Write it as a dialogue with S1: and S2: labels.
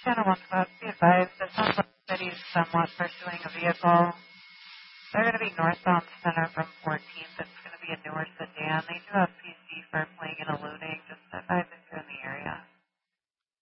S1: Channel 1 Club, be advised that some cities somewhat pursuing a vehicle. They're going to be northbound center from 14th. It's going to be a newer sedan. They do have few